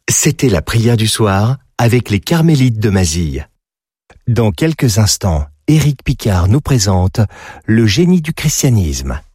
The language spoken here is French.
C'était la prière du soir avec les Carmélites de Mazille. Dans quelques instants, Éric Picard nous présente le génie du christianisme.